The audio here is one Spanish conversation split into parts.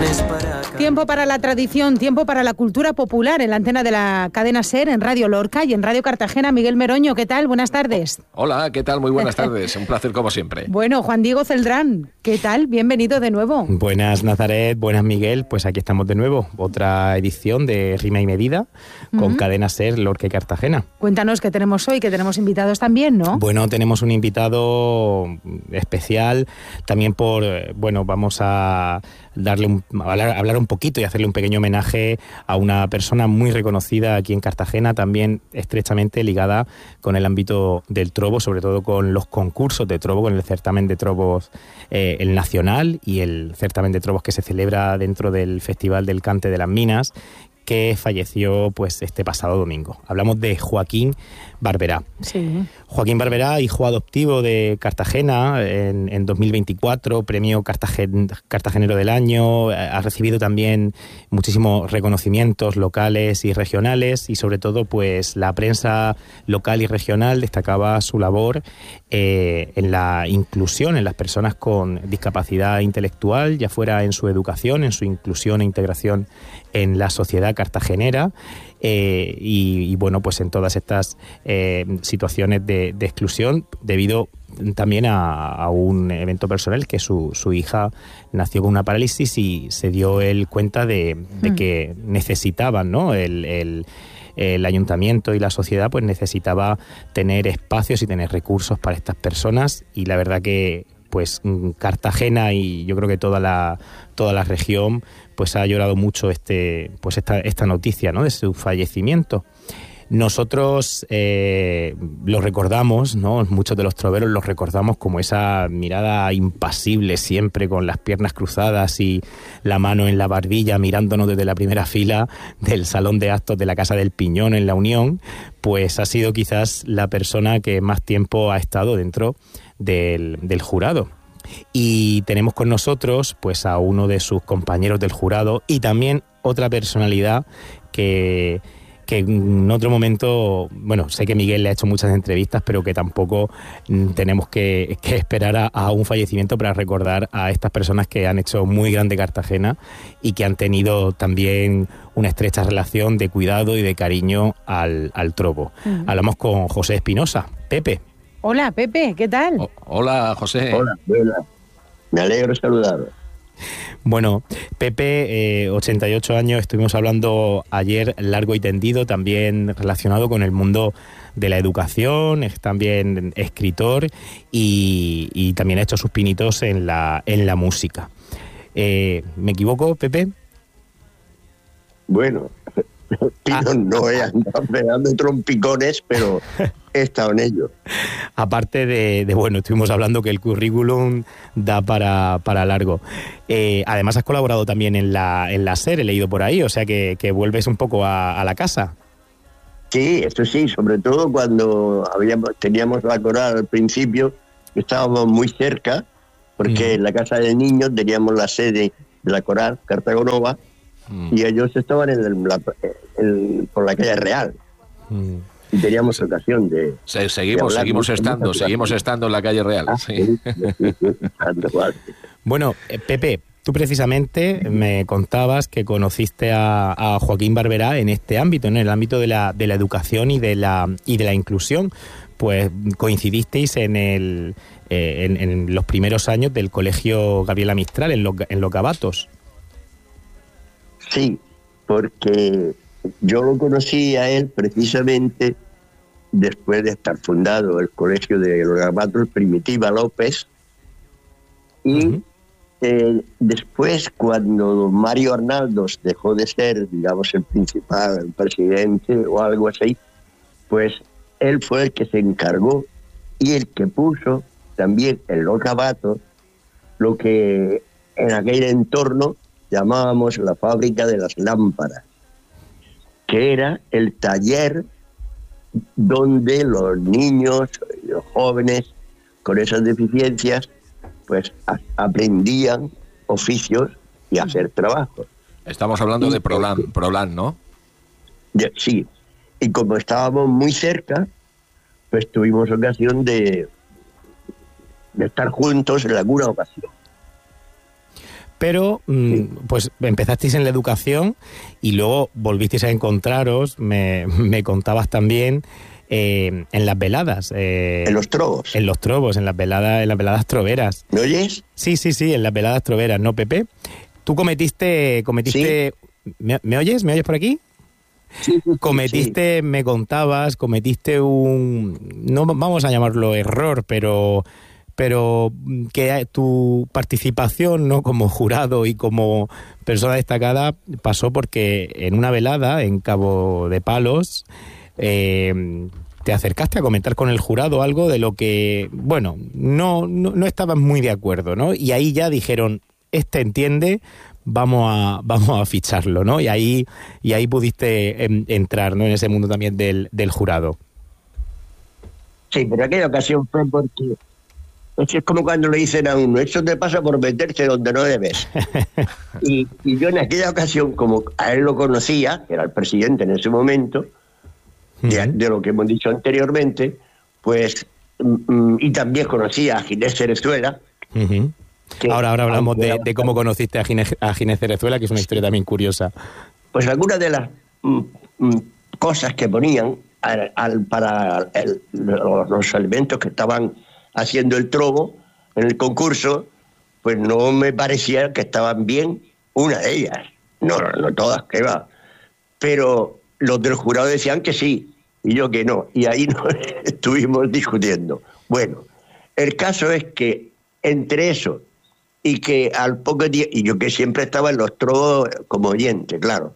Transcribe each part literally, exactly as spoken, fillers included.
vienes para acá. Tiempo para la tradición, tiempo para la cultura popular en la antena de la cadena SER, en Radio Lorca y en Radio Cartagena. Miguel Meroño, ¿qué tal? Buenas tardes. Hola, ¿qué tal? Muy buenas tardes. Un placer como siempre. Bueno, Juan Diego Celdrán, ¿qué tal? Bienvenido de nuevo. Buenas, Nazaret. Buenas, Miguel. Pues aquí estamos de nuevo. Otra edición de Rima y Medida con uh-huh. cadena SER, Lorca y Cartagena. Cuéntanos qué tenemos hoy, que tenemos invitados también, ¿no? Bueno, tenemos un invitado especial. También por, bueno, vamos a darle un, hablar, hablar un poquito y hacerle un pequeño homenaje a una persona muy reconocida aquí en Cartagena, también estrechamente ligada con el ámbito del trobo, sobre todo con los concursos de trobo, con el certamen de trobos, eh, el nacional y el certamen de trobos que se celebra dentro del Festival del Cante de las Minas, que falleció pues este pasado domingo. Hablamos de Joaquín Barberá. Sí. Joaquín Barberá, hijo adoptivo de Cartagena en, en dos mil veinticuatro, premio Cartagen, Cartagenero del Año, ha recibido también muchísimos reconocimientos locales y regionales y sobre todo pues la prensa local y regional destacaba su labor eh, en la inclusión en las personas con discapacidad intelectual, ya fuera en su educación, en su inclusión e integración en la sociedad cartagenera eh, y, y bueno, pues en todas estas eh, situaciones de, de exclusión debido también a, a un evento personal, que su, su hija nació con una parálisis y se dio él cuenta de, de mm. que necesitaban, ¿no? el, el el ayuntamiento y la sociedad pues necesitaba tener espacios y tener recursos para estas personas y la verdad que pues Cartagena y yo creo que toda la toda la región pues ha llorado mucho este pues esta esta noticia, ¿no? De su fallecimiento. Nosotros eh, lo recordamos, ¿no? Muchos de los troveros los recordamos como esa mirada impasible siempre con las piernas cruzadas y la mano en la barbilla mirándonos desde la primera fila del salón de actos de la Casa del Piñón en La Unión, pues ha sido quizás la persona que más tiempo ha estado dentro del, del jurado. Y tenemos con nosotros pues a uno de sus compañeros del jurado y también otra personalidad que... que en otro momento, bueno, sé que Miguel le ha hecho muchas entrevistas, pero que tampoco tenemos que, que esperar a, a un fallecimiento para recordar a estas personas que han hecho muy grande Cartagena y que han tenido también una estrecha relación de cuidado y de cariño al, al trobo. Uh-huh. Hablamos con José Espinosa. Pepe. Hola, Pepe, ¿qué tal? O- hola, José. Hola, hola. Me alegro de saludaros. Bueno, Pepe, eh, ochenta y ocho años, estuvimos hablando ayer largo y tendido, también relacionado con el mundo de la educación, es también escritor y, y también ha hecho sus pinitos en la, en la música. Eh, ¿Me equivoco, Pepe? Bueno, ah. no he andado pegando trompicones, pero he estado en ello. Aparte de, de, bueno, estuvimos hablando que el currículum da para, para largo. Eh, además has colaborado también en la, en la SER, he leído por ahí, o sea que, que vuelves un poco a, a la casa. Sí, eso sí, sobre todo cuando habíamos, teníamos la coral al principio, estábamos muy cerca, porque mm. en la Casa del Niño teníamos la sede de la coral, Cartagonova, mm. y ellos estaban en el, la, el, por la calle Real. Mm. Y teníamos ocasión de... Se, seguimos de seguimos estando, seguimos estando en la calle Real. Ah, sí. Sí, sí, sí. Bueno, eh, Pepe, tú precisamente me contabas que conociste a, a Joaquín Barberá en este ámbito, ¿no? En el ámbito de la, de la educación y de la, y de la inclusión. Pues coincidisteis en, el, eh, en, en los primeros años del Colegio Gabriela Mistral, en, lo, en Los Gabatos. Sí, porque... yo lo conocí a él precisamente después de estar fundado el Colegio de los Gabatos, Primitiva López, y uh-huh. eh, después cuando don Mario Arnaldos dejó de ser, digamos, el principal, el presidente o algo así, pues él fue el que se encargó y el que puso también en los Gabatos lo que en aquel entorno llamábamos la fábrica de las lámparas, que era el taller donde los niños y los jóvenes con esas deficiencias pues a- aprendían oficios y hacer trabajos. Estamos hablando y, de Prolan, Prolan, ¿no? De, sí, y como estábamos muy cerca, pues tuvimos ocasión de, de estar juntos en alguna ocasión. pero mm, Sí. pues empezasteis en la educación y luego volvisteis a encontraros, me, me contabas también, eh, en las veladas. Eh, En los trovos. En los trovos, en las veladas, en las veladas troveras. ¿Me oyes? Sí, sí, sí, en las veladas troveras, ¿no, Pepe? Tú cometiste, cometiste, ¿me, me oyes? ¿Me oyes por aquí? Sí, sí, Cometiste, me contabas, cometiste un, no vamos a llamarlo error, pero, pero que tu participación, ¿no?, como jurado y como persona destacada pasó porque en una velada en Cabo de Palos eh, te acercaste a comentar con el jurado algo de lo que, bueno, no, no, no estabas muy de acuerdo, ¿no? Y ahí ya dijeron, este entiende, vamos a vamos a ficharlo, ¿no? Y ahí y ahí pudiste em, entrar, ¿no?, en ese mundo también del, del jurado. Sí, pero aquella ocasión fue porque eso es como cuando le dicen a uno, eso te pasa por meterse donde no debes. y, y yo en aquella ocasión, como a él lo conocía, que era el presidente en ese momento, de, Ujú. de lo que hemos dicho anteriormente, pues, mm, y también conocía a Ginés Cerezuela. Ujú. que, Ahora, ahora hablamos aunque de, era de cómo conociste a Ginés, a Ginés Cerezuela, que es una historia también curiosa. Pues algunas de las mm, mm, cosas que ponían al, al- para el- los, los elementos que estaban haciendo el trovo en el concurso, pues no me parecía que estaban bien una de ellas. No, no, no todas, que va. Pero los del jurado decían que sí, y yo que no. Y ahí nos estuvimos discutiendo. Bueno, el caso es que entre eso y que al poco tiempo, y yo que siempre estaba en los trovos como oyente, claro.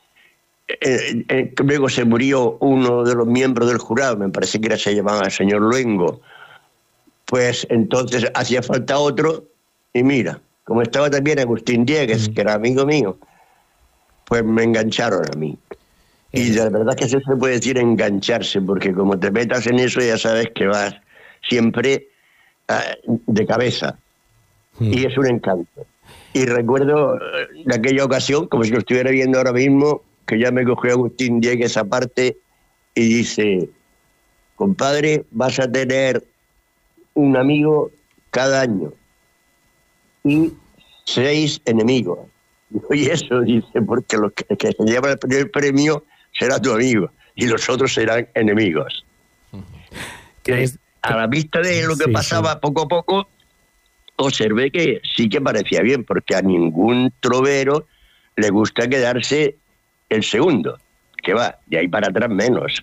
Eh, eh, luego se murió uno de los miembros del jurado, me parece que era, se llamaba el señor Luengo. Pues entonces hacía falta otro, y mira, como estaba también Agustín Diegues, Mm. que era amigo mío, pues me engancharon a mí. Y la verdad que eso se puede decir engancharse, porque como te metas en eso ya sabes que vas siempre ah, de cabeza. Mm. Y es un encanto. Y recuerdo eh, de aquella ocasión, como si lo estuviera viendo ahora mismo, que ya me cogió Agustín Diegues aparte y dice, compadre, vas a tener un amigo cada año y seis enemigos. Y eso dice, porque los que, que se lleva el primer premio será tu amigo y los otros serán enemigos. Que Es- a la vista de lo que Sí, pasaba sí. poco a poco, observé que sí que parecía bien, porque a ningún trovero le gusta quedarse el segundo, que va, de ahí para atrás menos.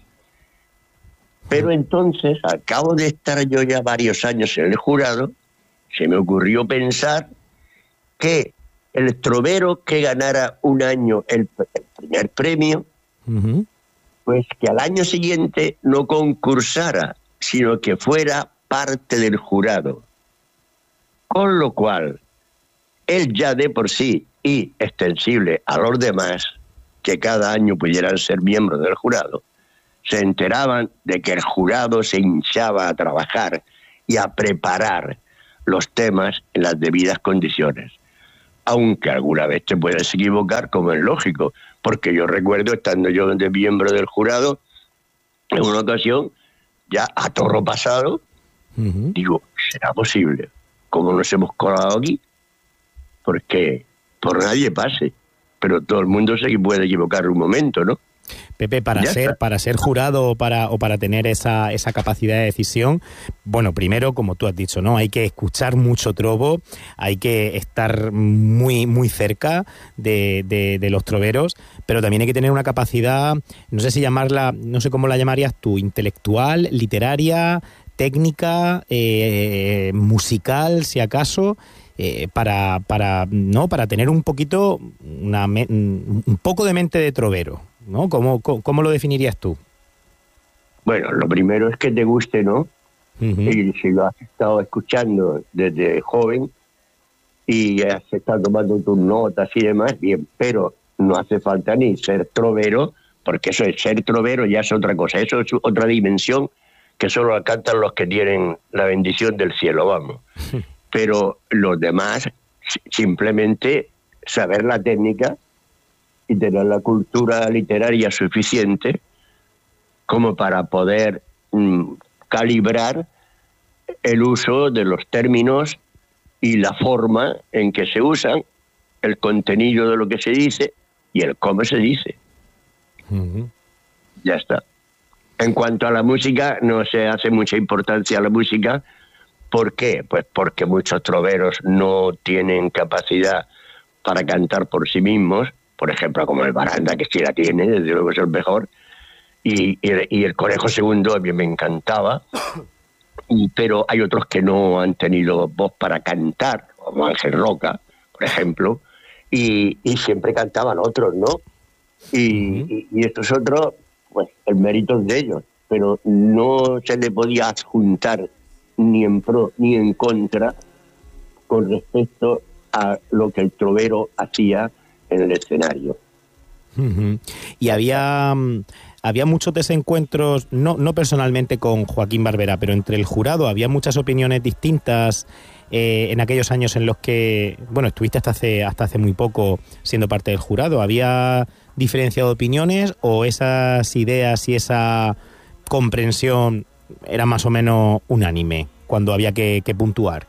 Pero entonces, al cabo de estar yo ya varios años en el jurado, se me ocurrió pensar que el trovero que ganara un año el, el primer premio, Ujú. pues que al año siguiente no concursara, sino que fuera parte del jurado. Con lo cual, él ya de por sí, y extensible a los demás, que cada año pudieran ser miembros del jurado, se enteraban de que el jurado se hinchaba a trabajar y a preparar los temas en las debidas condiciones. Aunque alguna vez te puedes equivocar, como es lógico, porque yo recuerdo, estando yo de miembro del jurado, en una ocasión, ya a toro pasado, Ujú. digo, ¿será posible? ¿Cómo nos hemos colado aquí? Porque por nadie pase, pero todo el mundo se puede equivocar un momento, ¿no? Pepe, para Ya ser está. para ser jurado o para o para tener esa esa capacidad de decisión, bueno, primero, como tú has dicho, ¿no? Hay que escuchar mucho trovo, hay que estar muy muy cerca de, de, de los troveros, pero también hay que tener una capacidad, no sé si llamarla, no sé cómo la llamarías tú, intelectual, literaria, técnica, eh, musical, si acaso. Eh, para para no para tener un poquito una me- un poco de mente de trovero, ¿no? ¿Cómo, cómo, cómo lo definirías tú? Bueno, lo primero es que te guste, ¿no? Ujú. Y si lo has estado escuchando desde joven y has estado tomando tus notas y demás, bien, pero no hace falta ni ser trovero, porque eso es ser trovero, ya es otra cosa, eso es otra dimensión que solo alcanzan los que tienen la bendición del cielo, vamos. Pero los demás, simplemente saber la técnica y tener la cultura literaria suficiente como para poder mm, calibrar el uso de los términos y la forma en que se usan el contenido de lo que se dice y el cómo se dice. Uh-huh. Ya está. En cuanto a la música, no se hace mucha importancia a la música. ¿Por qué? Pues porque muchos troveros no tienen capacidad para cantar por sí mismos, por ejemplo, como el Baranda, que sí la tiene, desde luego es el mejor, y, y, y el Conejo Segundo a mí me encantaba, y, pero hay otros que no han tenido voz para cantar, como Ángel Roca, por ejemplo, y, y siempre cantaban otros, ¿no? Y, uh-huh. y, y estos otros, pues el mérito es de ellos, pero no se le podía adjuntar ni en pro ni en contra con respecto a lo que el trovero hacía en el escenario. Uh-huh. Y había había muchos desencuentros, no, no personalmente con Joaquín Barbera, pero entre el jurado había muchas opiniones distintas eh, en aquellos años en los que, bueno, estuviste hasta hace, hasta hace muy poco siendo parte del jurado. ¿Había diferencia de opiniones o esas ideas y esa comprensión era más o menos unánime cuando había que, que puntuar?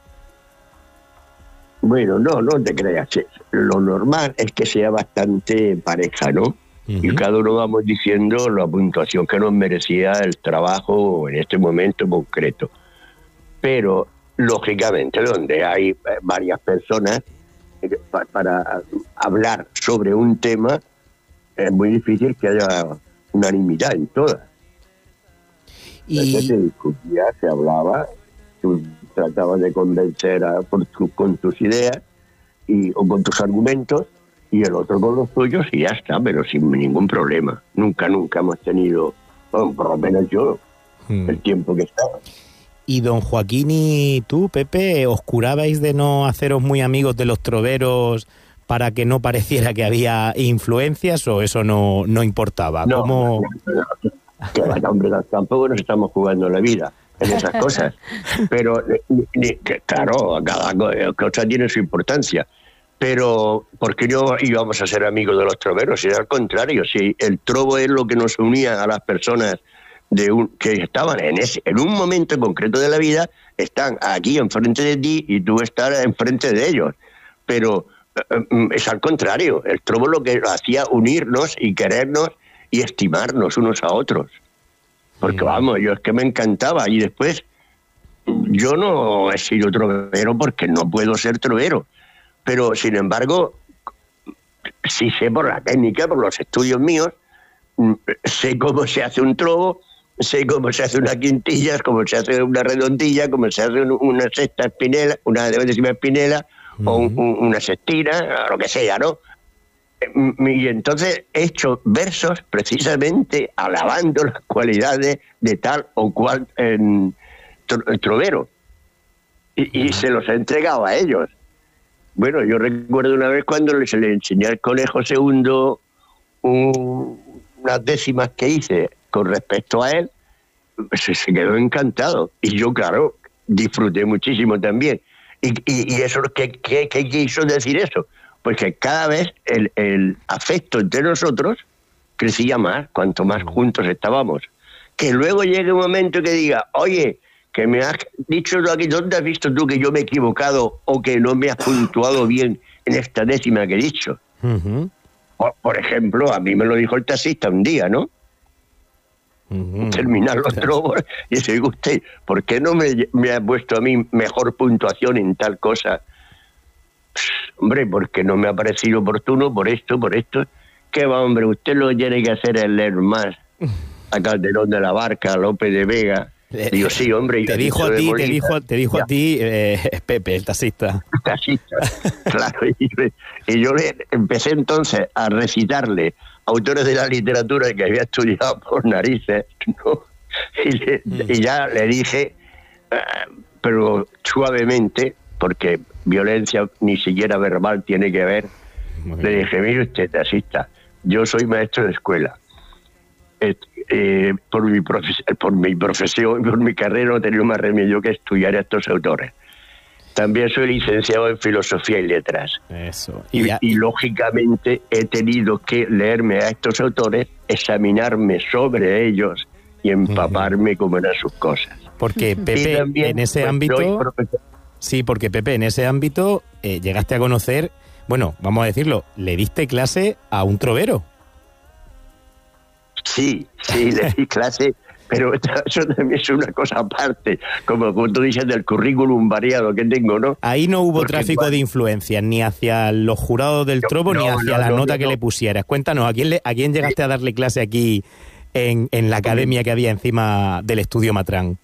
Bueno, no, no te creas. Lo normal es que sea bastante pareja, ¿no? Uh-huh. Y cada uno vamos diciendo la puntuación que nos merecía el trabajo en este momento concreto. Pero, lógicamente, donde hay varias personas para hablar sobre un tema, es muy difícil que haya unanimidad en todas. Y se discutía, se hablaba, tú tratabas de convencer a, por tu, con tus ideas y, o con tus argumentos, y el otro con los tuyos, y ya está, pero sin ningún problema. Nunca, nunca hemos tenido, bueno, por lo menos yo, hmm. el tiempo que estaba. ¿Y don Joaquín y tú, Pepe, os curabais de no haceros muy amigos de los troveros para que no pareciera que había influencias, o eso no, no importaba? No, ¿Cómo... no, no. Que vaya, hombre, tampoco nos estamos jugando la vida en esas cosas, pero ni, ni, que, claro, cada cosa tiene su importancia, pero porque yo íbamos a ser amigos de los troveros, y al contrario, si el trovo es lo que nos unía a las personas de un, que estaban en ese, en un momento concreto de la vida, están aquí enfrente de ti y tú estás enfrente de ellos, pero eh, es al contrario, el trovo lo que hacía unirnos y querernos y estimarnos unos a otros. Porque vamos, yo es que me encantaba. Y después, yo no he sido trovero porque no puedo ser trovero. Pero, sin embargo, sí sé por la técnica, por los estudios míos, sé cómo se hace un trovo, sé cómo se hace una quintilla, cómo se hace una redondilla, cómo se hace una sexta espinela, una décima espinela, uh-huh. o un, un, una sextina, lo que sea, ¿no? Y entonces he hecho versos precisamente alabando las cualidades de tal o cual en trovero, y, y se los he entregado a ellos. Bueno, yo recuerdo una vez cuando se le enseñé al Conejo Segundo un, unas décimas que hice con respecto a él, se, se quedó encantado, y yo, claro, disfruté muchísimo también. Y, y, y eso, ¿qué, qué, qué quiso decir eso? Pues que cada vez el, el afecto entre nosotros crecía más, cuanto más juntos estábamos. Que luego llegue un momento que diga, oye, que me has dicho tú aquí, ¿dónde has visto tú que yo me he equivocado o que no me has puntuado bien en esta décima que he dicho? Uh-huh. Por, por ejemplo, a mí me lo dijo el taxista un día, ¿no? Uh-huh. Terminar los trovos y dice, usted, ¿por qué no me, me ha puesto a mí mejor puntuación en tal cosa? Hombre, porque no me ha parecido oportuno por esto, por esto. ¿Qué va, hombre? Usted lo que tiene que hacer es leer más a Calderón de la Barca, a López de Vega. Digo, sí, hombre. Te dijo a ti, te dijo, te dijo a ti eh, Pepe, el taxista. El taxista, claro. Y, y yo le empecé entonces a recitarle autores de la literatura que había estudiado por narices, ¿no? Y, le, mm. y ya le dije, uh, pero suavemente, porque violencia ni siquiera verbal tiene que ver. Le dije, mire usted, taxista, yo soy maestro de escuela. Eh, eh, por, mi profes- por mi profesión, por mi carrera, no he tenido más remedio que estudiar a estos autores. También soy licenciado en Filosofía y Letras. Eso. Y, y, y lógicamente he tenido que leerme a estos autores, examinarme sobre ellos y empaparme uh-huh. como eran sus cosas. Porque, Pepe, también, en ese pues, ámbito... Sí, porque Pepe, en ese ámbito eh, llegaste a conocer bueno, vamos a decirlo, le diste clase a un trovero. Sí, sí, le di clase, pero eso también es una cosa aparte, como, como tú dices, del currículum variado que tengo, ¿no? Ahí no hubo Porque tráfico igual, de influencias, ni hacia los jurados del no, trobo, no, ni hacia no, la no, nota no, que no. le pusieras. Cuéntanos, ¿a quién, le, ¿a quién llegaste a darle clase aquí en, en la academia que había encima del estudio Matrán?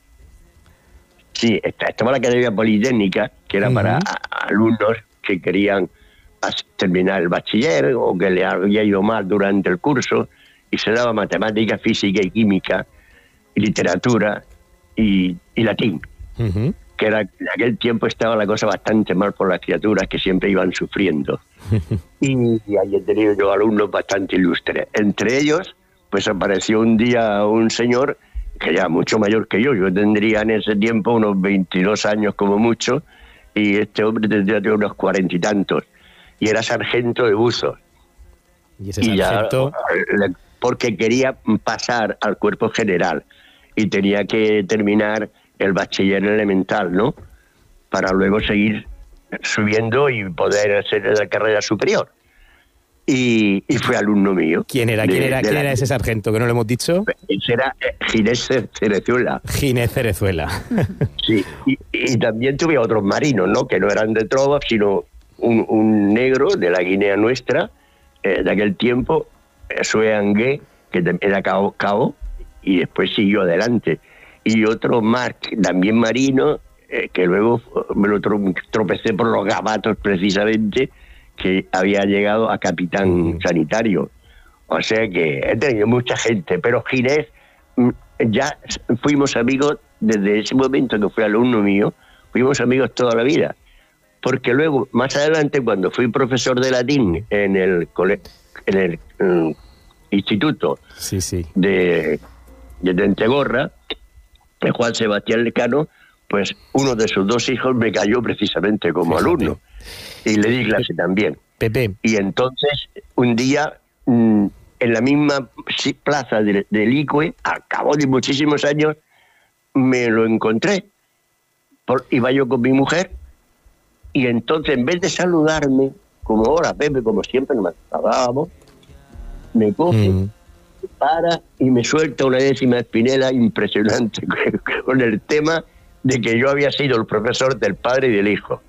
Sí, estaba la Academia Politécnica, que era uh-huh. para a, alumnos que querían terminar el bachiller o que le había ido mal durante el curso, y se daba matemática, física y química, y literatura y, y latín. Uh-huh. Que era, en aquel tiempo estaba la cosa bastante mal por las criaturas que siempre iban sufriendo. Uh-huh. Y, y ahí he tenido yo alumnos bastante ilustres. Entre ellos, pues apareció un día un señor que ya mucho mayor que yo. Yo tendría en ese tiempo unos veintidós años como mucho, y este hombre tendría unos cuarenta y tantos. Y era sargento de buzos. Y ese sargento... Y ya, porque quería pasar al cuerpo general y tenía que terminar el bachiller elemental, ¿no? Para luego seguir subiendo y poder hacer la carrera superior. Y, y fue alumno mío. ¿Quién era? De, ¿Quién era, ¿quién la... era ese sargento que no lo hemos dicho? Ese era Ginés Cerezuela. Ginés Cerezuela. Sí, y, y también tuve otros marinos, ¿no? Que no eran de Trova, sino un, un negro de la Guinea Nuestra, eh, de aquel tiempo, Sue Angué, que era cabo, cabo, y después siguió adelante. Y otro más, también marino, eh, que luego me lo tropecé por los gabatos precisamente, que había llegado a capitán mm. sanitario. O sea que he tenido mucha gente, pero Ginés, ya fuimos amigos desde ese momento que fue alumno mío, fuimos amigos toda la vida. Porque luego, más adelante, cuando fui profesor de latín en el colegio, en el um, instituto sí, sí. de, de Tentegorra, de Juan Sebastián Lecano, pues uno de sus dos hijos me cayó precisamente como Fíjate. alumno, y le di clase también. Pepe. Y entonces, un día, mmm, en la misma plaza de, de Licue, al cabo de muchísimos años, me lo encontré. Por, iba yo con mi mujer, y entonces, en vez de saludarme, como ahora, Pepe, como siempre nos saludábamos, me coge, mm. para y me suelta una décima espinela impresionante con el tema de que yo había sido el profesor del padre y del hijo.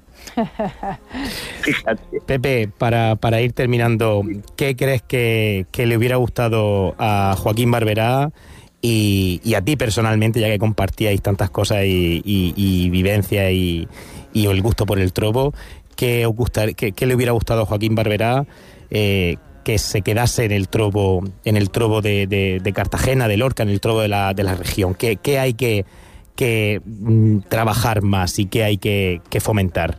Fíjate. Pepe, para, para ir terminando, ¿qué crees que, que le hubiera gustado a Joaquín Barberá y, y a ti personalmente, ya que compartíais tantas cosas y, y, y vivencias y, y el gusto por el trobo? ¿Qué, gustar, qué, qué le hubiera gustado a Joaquín Barberá eh, que se quedase en el trobo, en el trobo de, de, de Cartagena, de Lorca, en el trobo de la, de la región? ¿Qué, qué hay que, que mm, trabajar más y qué hay que, que fomentar?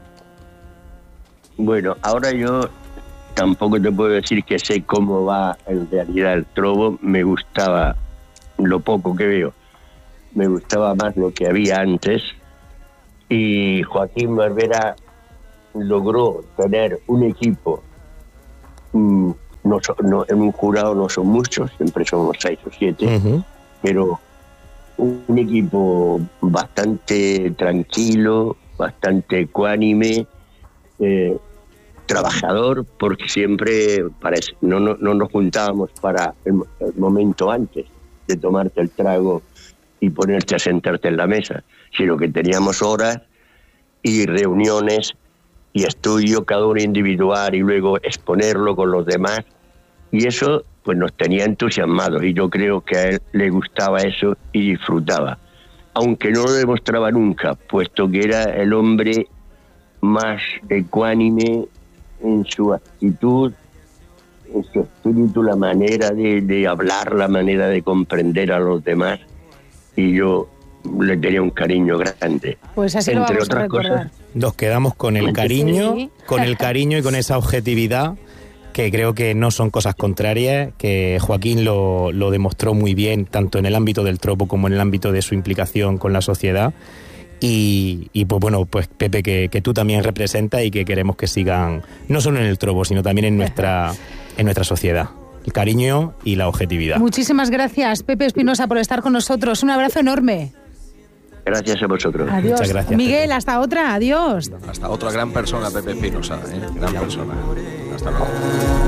Bueno, ahora yo tampoco te puedo decir que sé cómo va en realidad el trobo. Me gustaba lo poco que veo, me gustaba más lo que había antes, y Joaquín Barberá logró tener un equipo. Mm, no, no, en un jurado no son muchos, siempre somos seis o siete, uh-huh. pero un, un equipo bastante tranquilo, bastante ecuánime, eh, trabajador, porque siempre parece, no, no, no nos juntábamos para el, el momento antes de tomarte el trago y ponerte a sentarte en la mesa, sino que teníamos horas y reuniones y estudio, cada uno individual, y luego exponerlo con los demás, y eso pues nos tenía entusiasmados, y yo creo que a él le gustaba eso y disfrutaba, aunque no lo demostraba nunca, puesto que era el hombre más ecuánime en su actitud, en su espíritu, la manera de, de hablar, la manera de comprender a los demás, y yo le tenía un cariño grande. Pues así entre lo vamos otras a recordar. cosas. Nos quedamos con el cariño, sí. con el cariño y con esa objetividad, que creo que no son cosas contrarias, que Joaquín lo, lo demostró muy bien, tanto en el ámbito del tropo como en el ámbito de su implicación con la sociedad. Y, y pues bueno, pues Pepe, que, que tú también representas y que queremos que sigan, no solo en el tropo, sino también en nuestra, en nuestra sociedad. El cariño y la objetividad. Muchísimas gracias, Pepe Espinosa, por estar con nosotros. Un abrazo enorme. Gracias a vosotros. Adiós. Muchas gracias, Miguel, Pepe. hasta otra. Adiós. Hasta otra gran persona, Pepe Espinosa, ¿eh? Gran persona. Hasta luego.